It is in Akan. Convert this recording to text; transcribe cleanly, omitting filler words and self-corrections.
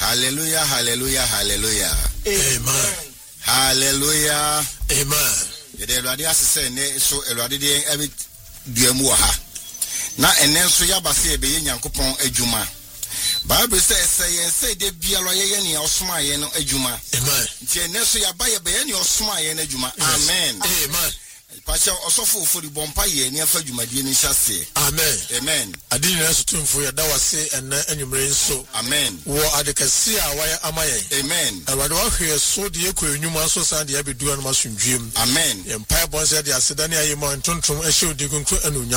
Hallelujah, hallelujah, hallelujah. Amen. Hallelujah. Amen. The Radia say, so a Radian every Diamuha. Now, and then so Yabase be Yankupon Ejuma. Bible say de biara ye ne osoma ye no adwuma. Amen. Je ne so ya ba ye be ye ne osoma ye no adwuma. Amen. Amen. Pasha osofo for the bompa ye ne afa adwumadie ni hyase. Amen. Amen. Adi na so tumfo ya da wase enne anwumre nso. Amen. Wo adekasi a waya amaye. Amen. Awade wa hwe so de ekọ enwuma so san de abedu an masundwem. Amen. Empire bonse de asedane ayema ntontom ehye odi kunkun anu